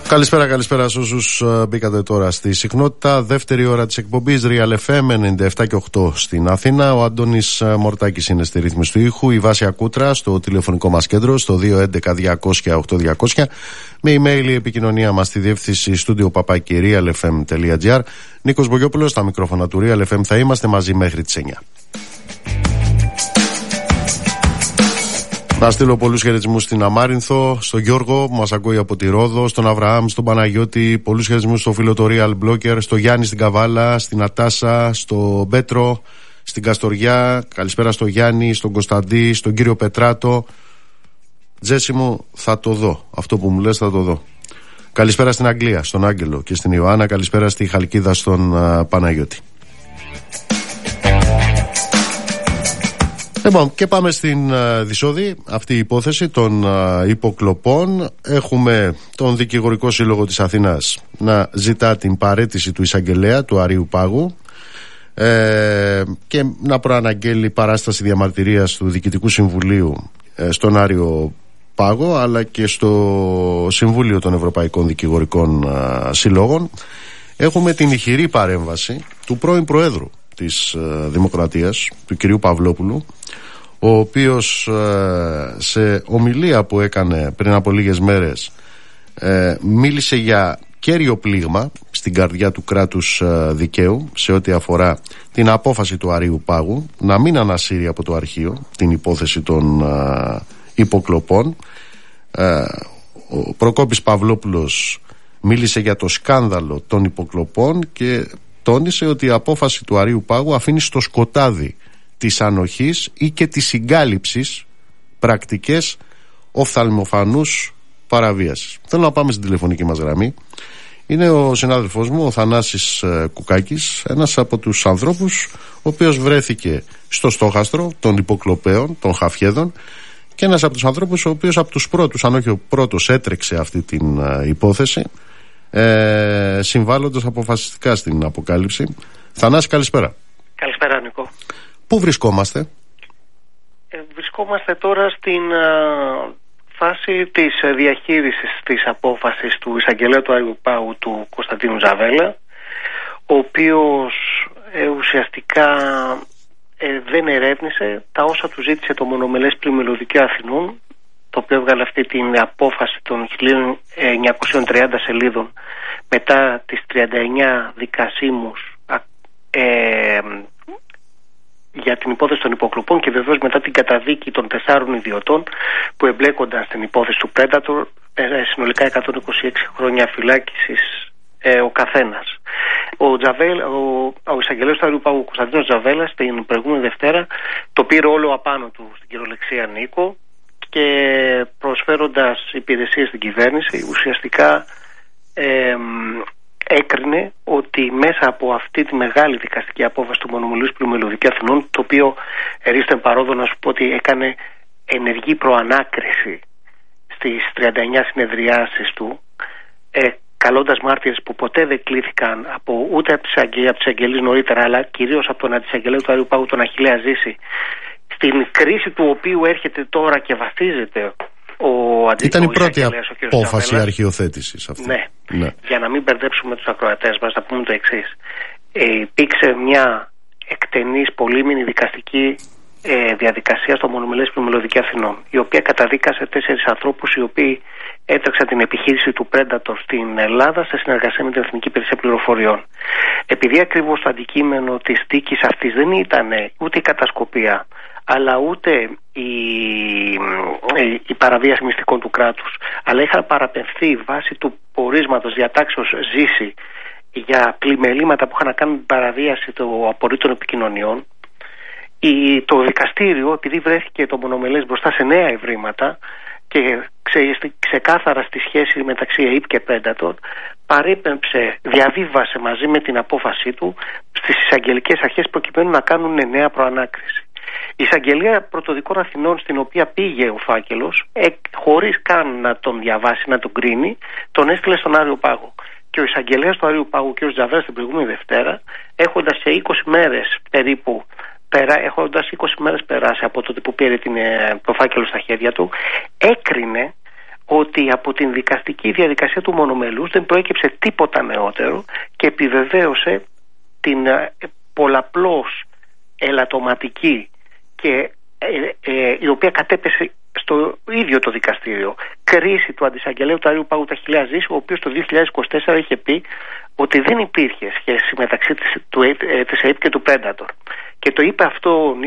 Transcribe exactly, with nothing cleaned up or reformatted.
Καλησπέρα, καλησπέρα σε όσους μπήκατε τώρα στη συχνότητα. Δεύτερη ώρα της εκπομπής Real εφ εμ ενενήντα επτά και οκτώ στην Αθήνα. Ο Αντώνης Μορτάκης είναι στη ρύθμιση του ήχου. Η Βάσια Κούτρα στο τηλεφωνικό μας κέντρο στο δύο έντεκα διακόσια οκτώ διακόσια. Με email η επικοινωνία μας στη διεύθυνση studio παπάκι real f m τελεία g r. Νίκος Μπογιόπουλος στα μικρόφωνα του Real εφ εμ. Θα είμαστε μαζί μέχρι τις εννιά. Να στείλω πολλούς χαιρετισμούς στην Αμάρινθο, στον Γιώργο που μας ακούει από τη Ρόδο, στον Αβραάμ, στον Παναγιώτη, πολλούς χαιρετισμούς στο φίλο το Real Blocker, στο Γιάννη στην Καβάλα, στην Ατάσα, στον Πέτρο, στην Καστοριά. Καλησπέρα στο Γιάννη, στον Κωνσταντή, στον κύριο Πετράτο. Τζέσι μου, θα το δω. Αυτό που μου λες θα το δω. Καλησπέρα στην Αγγλία, στον Άγγελο και στην Ιωάννα. Καλησπέρα στη Χαλκίδα, στον uh, Παναγιώτη. Λοιπόν, και πάμε στην uh, Δυσόδη, αυτή η υπόθεση των uh, υποκλοπών. Έχουμε τον Δικηγορικό Σύλλογο της Αθήνας να ζητά την παραίτηση του εισαγγελέα του Αρείου Πάγου ε, και να προαναγγέλει παράσταση διαμαρτυρίας του Διοικητικού Συμβουλίου ε, στον Άριο Πάγο, αλλά και στο Συμβούλιο των Ευρωπαϊκών Δικηγορικών uh, Συλλόγων. Έχουμε την ηχηρή παρέμβαση του πρώην Προέδρου της ε, Δημοκρατίας, του κυρίου Παυλόπουλου, ο οποίος ε, σε ομιλία που έκανε πριν από λίγες μέρες ε, μίλησε για κέριο πλήγμα στην καρδιά του κράτους ε, δικαίου σε ό,τι αφορά την απόφαση του Αρείου Πάγου να μην ανασύρει από το αρχείο την υπόθεση των ε, υποκλοπών. ε, ο Προκόπης Παυλόπουλος μίλησε για το σκάνδαλο των υποκλοπών και τόνισε ότι η απόφαση του Αρείου Πάγου αφήνει στο σκοτάδι της ανοχής ή και της συγκάλυψης πρακτικές οφθαλμοφανούς παραβίασης. Θέλω να πάμε στην τηλεφωνική μας γραμμή. Είναι ο συνάδελφός μου, ο Θανάσης Κουκάκης, ένας από τους ανθρώπους ο οποίος βρέθηκε στο στόχαστρο των υποκλοπέων, των χαφιέδων, και ένας από τους ανθρώπους ο οποίος από τους πρώτους, αν όχι ο πρώτος, έτρεξε αυτή την υπόθεση, Ε, συμβάλλοντας αποφασιστικά στην αποκάλυψη. Θανάση, καλησπέρα. Καλησπέρα, Νικό. Πού βρισκόμαστε? Ε, βρισκόμαστε τώρα στην α, φάση της διαχείρισης της απόφασης του εισαγγελέα του Αρείου Πάγου, του Κωνσταντίνου Τζαβέλα, ο οποίος ε, ουσιαστικά ε, δεν ερεύνησε τα όσα του ζήτησε το μονομελές Πλημμυλικό Δικαίου Αθηνών, το οποίο έβγαλε αυτή την απόφαση των χίλια εννιακόσιων τριάντα σελίδων μετά τις τριάντα εννιά δικασίμους ε, για την υπόθεση των υποκλοπών και βεβαίως μετά την καταδίκη των τεσσάρων ιδιωτών που εμπλέκονταν στην υπόθεση του Predator, ε, συνολικά εκατόν είκοσι έξι χρόνια φυλάκισης ε, ο καθένας. Ο, Τζαβέλ, ο, ο εισαγγελέας του Αρείου Πάγου, Κωνσταντίνος Τζαβέλας, την προηγούμενη Δευτέρα το πήρε όλο απάνω του στην κυριολεξία, Νίκο, και προσφέροντας υπηρεσίες στην κυβέρνηση ουσιαστικά ε, έκρινε ότι μέσα από αυτή τη μεγάλη δικαστική απόφαση του Μονομελούς Πλημμυλικού Δικαίου Αθηνών, το οποίο ερίστον παρόδο να σου πω ότι έκανε ενεργή προανάκριση στις τριάντα εννιά συνεδριάσεις του, ε, καλώντας μάρτυρες που ποτέ δεν κλήθηκαν από, ούτε από τις αγγελίες νωρίτερα, αλλά κυρίως από τον αντισαγγελέα του Αρείου Πάγου, τον Αχιλλέα Ζήση, στην κρίση του οποίου έρχεται τώρα και βασίζεται ο αντίστοιχος. Ήταν η πρώτη απόφαση αρχιοθέτησης αυτή. Ναι. ναι. Για να μην μπερδέψουμε τους ακροατές μας, θα πούμε το εξής. Ε, υπήρξε μια εκτενής πολύμηνη δικαστική ε, διαδικασία στο Μονομελές Πλημμυλικό Δικαίου Αθηνών, η οποία καταδίκασε τέσσερις ανθρώπους οι οποίοι έτρεξαν την επιχείρηση του Predator στην Ελλάδα σε συνεργασία με την Εθνική Υπηρεσία Πληροφοριών. Επειδή ακριβώς το αντικείμενο της δίκης αυτής δεν ήταν ούτε η κατασκοπία, αλλά ούτε η, η παραβίαση μυστικών του κράτους, αλλά είχαν παραπευθεί βάσει του πορίσματος διατάξεως Ζήση για πλημελήματα που είχαν να κάνουν την παραβίαση των απορρίτων επικοινωνιών, η, το δικαστήριο, επειδή βρέθηκε το μονομελές μπροστά σε νέα ευρήματα και ξε, ξεκάθαρα στη σχέση μεταξύ ΕΕΠ και Predator, παρέπεμψε, διαβίβασε μαζί με την απόφασή του στις εισαγγελικές αρχές προκειμένου να κάνουν νέα προανάκριση. Η εισαγγελία πρωτοδικών Αθηνών, στην οποία πήγε ο φάκελος, ε, χωρίς καν να τον διαβάσει, να τον κρίνει, τον έστειλε στον Άριο Πάγο. Και ο εισαγγελέας του Αρείου Πάγου, κ. Τζαβέλας, την προηγούμενη Δευτέρα, έχοντας σε είκοσι μέρες περίπου, πέρα, έχοντας είκοσι μέρες περάσει από τότε που πήρε την, το φάκελο στα χέρια του, έκρινε ότι από την δικαστική διαδικασία του μονομελούς δεν προέκυψε τίποτα νεότερο και επιβεβαίωσε την ε, πολλαπλώς ελαττωματική και ε, ε, η οποία κατέπεσε στο ίδιο το δικαστήριο κρίση του αντισαγγελέου του Αρείου Πάγου Ταχιλέα Ζήση, ο οποίος το δύο χιλιάδες είκοσι τέσσερα είχε πει ότι δεν υπήρχε σχέση μεταξύ της, του, ε, της ΕΕΠ και του Predator. Και το είπε αυτό